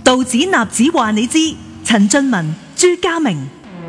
道指納指話你知，陳俊文、朱家明。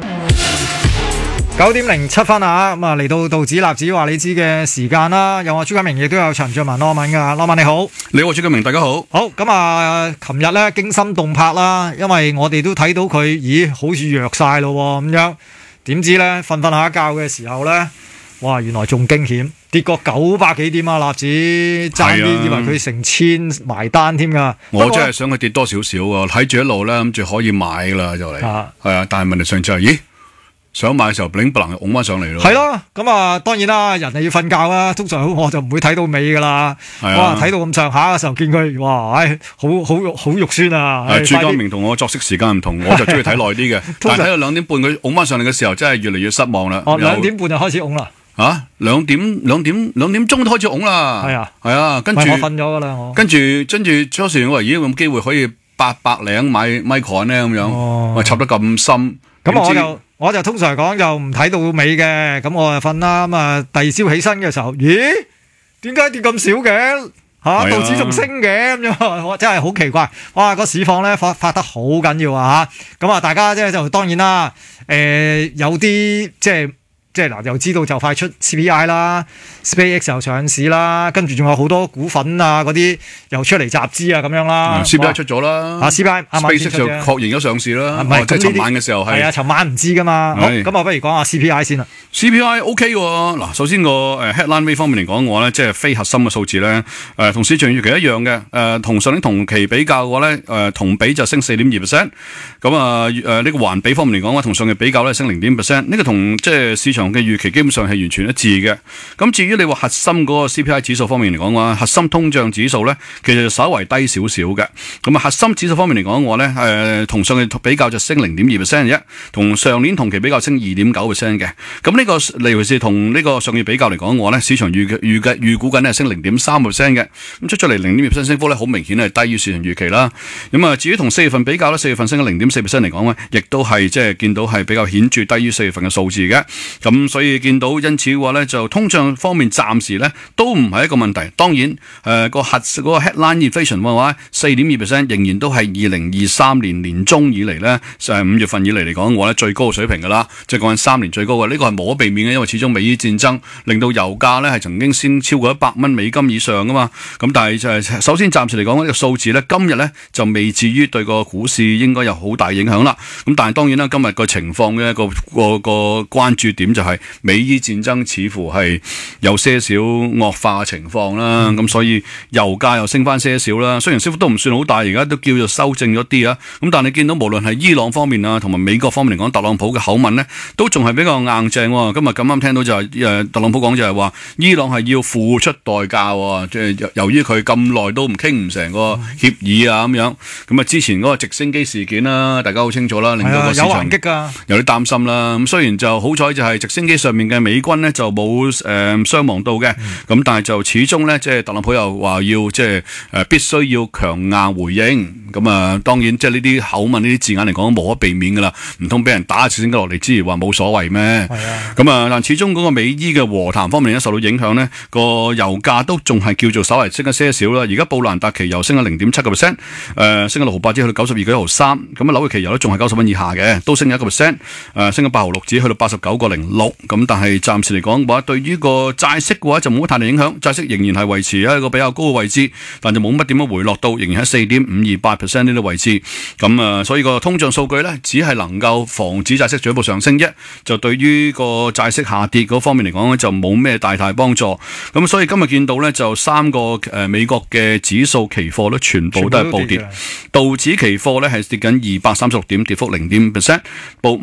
9:07啊，咁啊嚟到道指納指話你知嘅時間啦，有我朱家明，亦都有陳俊文羅文噶，羅文你好。 你好，朱家明，大家好。 好，咁啊，琴日咧驚心動魄啦，因為我哋都睇到佢，咦，好似弱晒咯咁樣，點知咧瞓下覺嘅時候咧，哇，原來仲驚險，跌過900幾點啊，納指爭啲以為佢成千埋單添噶。 我真係想佢跌多少少啊，睇住一路咧，諗住可以買噶啦就嚟，係啊，但係問題上就係，咦？想買嘅時候，bling bling拱翻上嚟咯。 係咯，咁啊，當然啦，人係要瞓覺啦。通常我就唔會睇到尾噶啦。哇，睇到咁上下嘅時候，見佢哇，好肉酸啊！ 朱家明同我作息時間唔同，我就中意睇耐啲嘅。但係睇到2點半佢拱翻上嚟嘅時候，真係越嚟越失望啦。 哦，2點半就開始拱啦。 啊，2點鐘都開始拱啦。係啊，跟住我瞓咗噶啦，我跟住初時我話咦，有冇機會可以800零買 micron 咧咁樣？我插得咁深， 咁我就通常講就唔睇到尾嘅，咁我就瞓啦。咁啊，第二朝起身嘅時候，咦？點解跌咁少嘅？道指仲升嘅咁樣，我真係好奇怪。哇，個市況咧發得好緊要啊！咁啊，大家就當然啦，有啲即係嗱，又知道就快出 CPI 啦 ，SpaceX 又上市啦，跟住仲有好多股份啊嗰啲又出嚟集資啊咁樣啦。 CPI 出咗啦，SpaceX 就確認咗上市啦。即係尋晚嘅時候係啊， 尋晚唔知噶嘛。好，咁我不如講下 CPI 先啦。 CPI OK 喎，嗱，首先個headline 方面嚟講嘅話咧，即係非核心嘅數字咧，同市場預期一樣嘅，同上年同期比較嘅話咧，同比就升4.2%，咁啊呢個環比方面嚟講嘅話，同上期比較咧升0.5%，呢個同即係市場嘅預期基本上係完全一致嘅。咁至於你話核心嗰個 CPI 指數方面嚟講嘅話，核心通脹指數咧，其實就稍為低少少嘅。咁啊，核心指數方面嚟講嘅話咧，同上期比較就升0.2% 啫，同上年同期比較升2.9% 嘅。咁呢個例如是同呢個上期比較嚟講嘅話咧，市場預估緊係升0.3% 嘅。咁出嚟0.2% 升幅咧，好明顯係低於市場預期啦。咁啊，至於同4月份比較咧，4月份升咗0.4% 嚟講咧，亦都係即係見到係比較顯著低於4月份嘅數字嘅。咁所以見到因此嘅話咧，就通脹方面暫時咧都唔係一個問題。當然嗰個 headline inflation 嘅話4.2% 仍然都係2023年年中以嚟咧5月份以嚟嚟講嘅話咧最高嘅水平㗎啦，即係講緊3年最高嘅。呢個係無可避免嘅，因為始終美伊戰爭令到油價咧係曾經先超過100蚊美金以上㗎嘛。咁但係就係首先暫時嚟講呢個數字咧，今日咧就未至於對個股市應該有好大影響啦。咁但係當然啦，今日個情況嘅個關注點就係美伊戰爭似乎係有些少惡化嘅情況啦，咁所以油價又升翻些少啦。雖然升幅都唔算好大，而家都叫做修正咗啲啊。咁但係你見到無論係伊朗方面啊，同埋美國方面嚟講，特朗普嘅口吻呢都仲係比較硬淨。今日咁啱聽到就係特朗普講就係話，伊朗係要付出代價，即係由於佢咁耐都唔傾唔成個協議啊咁樣。咁啊之前嗰個直升機事件啦，大家好清楚啦，令到個市場有啲擔心啦。咁雖然就好彩就係直升機上面嘅美軍呢就冇傷亡到嘅，咁但係就始終呢，即係特朗普又話要即係必須要強硬回應。咁啊當然即係呢啲口吻呢啲字眼嚟講無可避免噶啦，唔通俾人打直升機落嚟之餘話冇所謂咩？咁啊但始終嗰個美伊嘅和談方面咧受到影響呢，個油價都仲係叫做稍為升一些少啦。而家布蘭達期油升咗0.7%，升咗6毫8至去到92.3毫3。咁啊紐約期油咧仲係90蚊以下嘅，都升咗1%，升咗8毫6至去到89.06。咁但係暫時嚟講嘅話，對於個債息嘅話就冇乜太大影響，債息仍然係維持喺一個比較高嘅位置，但就冇乜點樣回落到，仍然喺4.528% 呢啲位置。咁啊，所以個通脹數據咧，只係能夠防止債息進一步上升啫，就對於個債息下跌嗰方面嚟講咧，就冇咩大幫助。咁所以今日見到咧，就3個美國嘅指數期貨咧，全部都係暴跌。道指期貨咧係跌緊236點，跌幅0.5%，報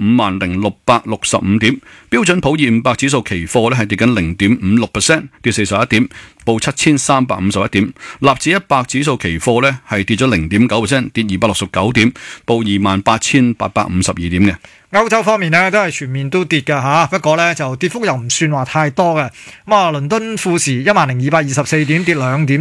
50,665點。標準普爾500指數期貨咧係跌緊0.56%，跌41點，報7351點。納指100指數期貨咧係跌咗0.9%，跌269點，報28,852點嘅。 歐洲方面咧都係全面都跌㗎吓，不過咧就跌幅又唔算話太多嘅。咁啊，倫敦富時10,224點，跌2點。